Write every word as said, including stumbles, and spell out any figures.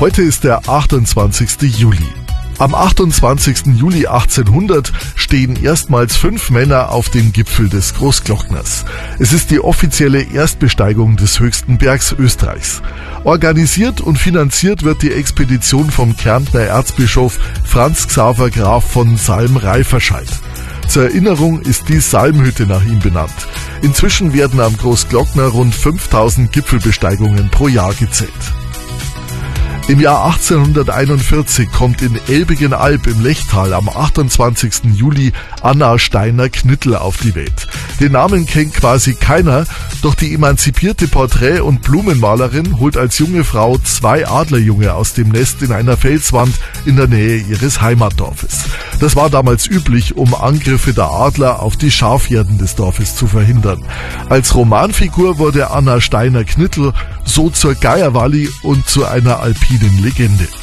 Heute ist der achtundzwanzigste Juli. Am achtundzwanzigsten Juli achtzehnhundert stehen erstmals fünf Männer auf dem Gipfel des Großglockners. Es ist die offizielle Erstbesteigung des höchsten Bergs Österreichs. Organisiert und finanziert wird die Expedition vom Kärntner Erzbischof Franz Xaver Graf von Salm-Reiferscheid. Zur Erinnerung ist die Salmhütte nach ihm benannt. Inzwischen werden am Großglockner rund fünftausend Gipfelbesteigungen pro Jahr gezählt. Im Jahr achtzehnhunderteinundvierzig kommt in Elbigen-Alb im Lechtal am achtundzwanzigsten Juli Anna Steiner-Knittel auf die Welt. Den Namen kennt quasi keiner, doch die emanzipierte Porträt- und Blumenmalerin holt als junge Frau zwei Adlerjunge aus dem Nest in einer Felswand in der Nähe ihres Heimatdorfes. Das war damals üblich, um Angriffe der Adler auf die Schafherden des Dorfes zu verhindern. Als Romanfigur wurde Anna Steiner-Knittel so zur Geierwalli und zu einer alpinen Legende.